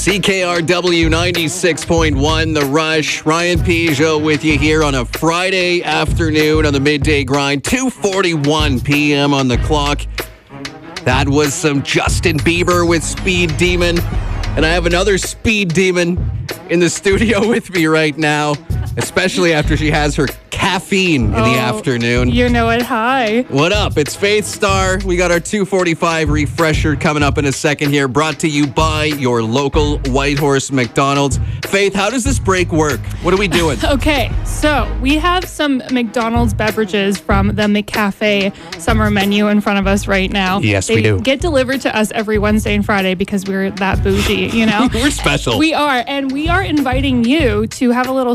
CKRW 96.1, The Rush. Ryan Peugeot with you here on a Friday afternoon on the midday grind. 2:41 p.m. on the clock. That was some Justin Bieber with Speed Demon. And I have another Speed Demon in the studio with me right now, especially after she has her caffeine in the afternoon. You know it. Hi. What up? It's Faith Star. We got our 2:45 refresher coming up in a second here, brought to you by your local Whitehorse McDonald's. Faith, how does this break work? What are we doing? Okay, so we have some McDonald's beverages from the McCafe summer menu in front of us right now. Yes, we do. They get delivered to us every Wednesday and Friday because we're that bougie, you know? We're special. We are, and we are inviting you to have a little